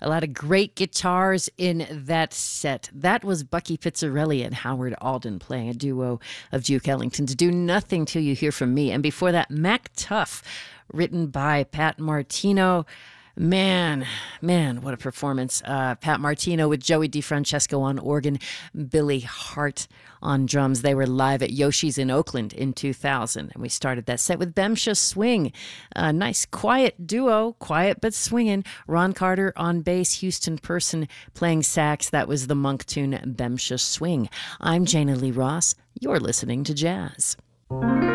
A lot of great guitars in that set. That was Bucky Pizzarelli and Howard Alden playing a duo of Duke Ellington's Do Nothing Till You Hear From Me. And before that, Mac Tuff, written by Pat Martino. Man, what a performance. Pat Martino with Joey DeFrancesco on organ, Billy Hart on drums. They were live at Yoshi's in Oakland in 2000. And we started that set with Bemsha Swing. A nice quiet duo, quiet but swinging. Ron Carter on bass, Houston Person playing sax. That was the Monk tune Bemsha Swing. I'm Jana Lee Ross. You're listening to Jazz.